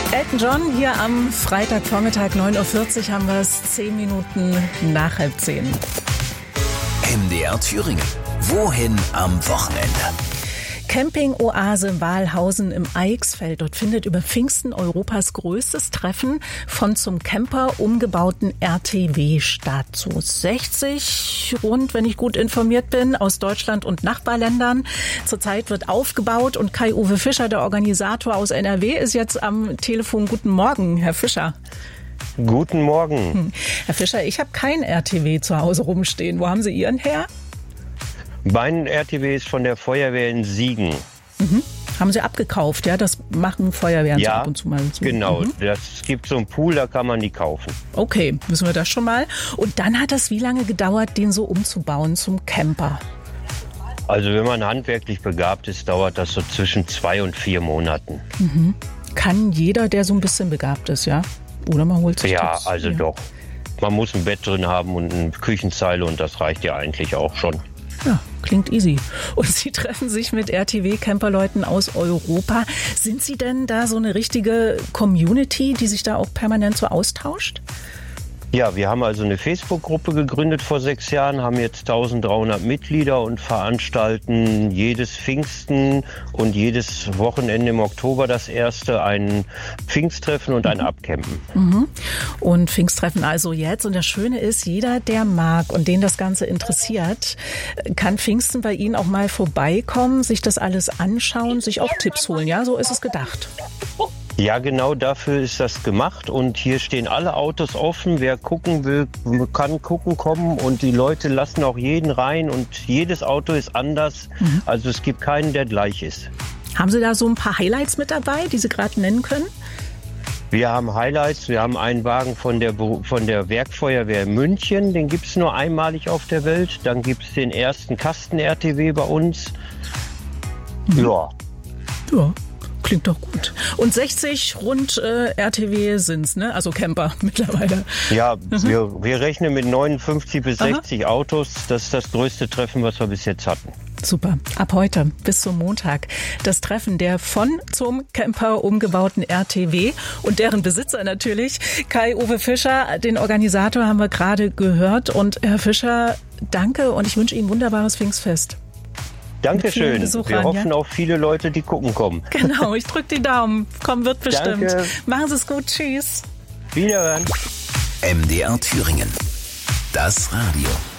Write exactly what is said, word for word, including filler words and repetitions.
Elton John hier am Freitagvormittag, neun Uhr vierzig haben wir es, zehn Minuten nach halb zehn. M D R Thüringen. Wohin am Wochenende? Camping-Oase Walhausen im Eichsfeld. Dort findet über Pfingsten Europas größtes Treffen von zum Camper umgebauten R T W statt. So sechzig rund, wenn ich gut informiert bin, aus Deutschland und Nachbarländern. Zurzeit wird aufgebaut und Kai-Uwe Fischer, der Organisator aus N R W, ist jetzt am Telefon. Guten Morgen, Herr Fischer. Guten Morgen. Hm. Herr Fischer, ich habe kein R T W zu Hause rumstehen. Wo haben Sie Ihren her? Mein R T W ist von der Feuerwehr in Siegen. Mhm. Haben Sie abgekauft, ja? Das machen Feuerwehren ja, so ab und zu mal. So. Genau. Mhm. Es gibt so einen Pool, da kann man die kaufen. Okay, wissen wir das schon mal. Und dann hat das wie lange gedauert, den so umzubauen zum Camper? Also wenn man handwerklich begabt ist, dauert das so zwischen zwei und vier Monaten. Mhm. Kann jeder, der so ein bisschen begabt ist, ja? Oder man holt sich Ja, das, also ja. doch. Man muss ein Bett drin haben und eine Küchenzeile und das reicht ja eigentlich auch schon. Ja, klingt easy. Und Sie treffen sich mit R T W-Camperleuten aus Europa. Sind Sie denn da so eine richtige Community, die sich da auch permanent so austauscht? Ja, wir haben also eine Facebook-Gruppe gegründet vor sechs Jahren, haben jetzt eintausenddreihundert Mitglieder und veranstalten jedes Pfingsten und jedes Wochenende im Oktober das erste ein Pfingsttreffen und ein Abcampen. Mhm. Und Pfingsttreffen also jetzt. Und das Schöne ist, jeder, der mag und den das Ganze interessiert, kann Pfingsten bei Ihnen auch mal vorbeikommen, sich das alles anschauen, sich auch Tipps holen. Ja, so ist es gedacht. Ja, genau dafür ist das gemacht und hier stehen alle Autos offen. Wer gucken will, kann gucken kommen und die Leute lassen auch jeden rein und jedes Auto ist anders. Mhm. Also es gibt keinen, der gleich ist. Haben Sie da so ein paar Highlights mit dabei, die Sie gerade nennen können? Wir haben Highlights. Wir haben einen Wagen von der, von der Werkfeuerwehr München. Den gibt es nur einmalig auf der Welt. Dann gibt es den ersten Kasten-R T W bei uns. Mhm. Ja. Ja. Klingt doch gut. Und sechzig rund äh, R T W sind's, ne? Also Camper mittlerweile. Ja, mhm. wir, wir rechnen mit neunundfünfzig bis sechzig Aha. Autos. Das ist das größte Treffen, was wir bis jetzt hatten. Super. Ab heute bis zum Montag das Treffen der von zum Camper umgebauten R T W und deren Besitzer natürlich. Kai-Uwe Fischer, den Organisator, haben wir gerade gehört. Und Herr Fischer, danke und ich wünsche Ihnen ein wunderbares Pfingstfest. Dankeschön. Wir hoffen ja? auf viele Leute, die gucken kommen. Genau, ich drücke die Daumen. Kommen wird bestimmt. Danke. Machen Sie es gut. Tschüss. Wiederhören. M D R Thüringen. Das Radio.